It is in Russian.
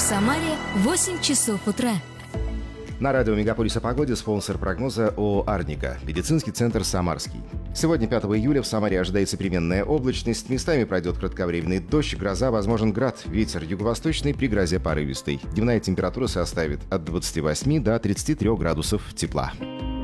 Самаре 8 часов утра. На радио «Мегаполис» о погоде спонсор прогноза ООО «Арника», медицинский центр «Самарский». Сегодня, 5 июля, в Самаре ожидается переменная облачность, местами пройдет кратковременный дождь, гроза, возможен град, ветер юго-восточный при грозе порывистый. Дневная температура составит от 28 до 33 градусов тепла.